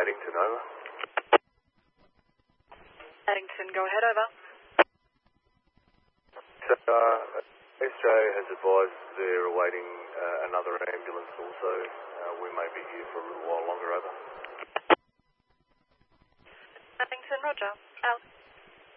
Addington, over. Addington, go ahead, over. So, SJ has advised they're awaiting another ambulance also. We may be here for a little while longer, over. Addington, roger.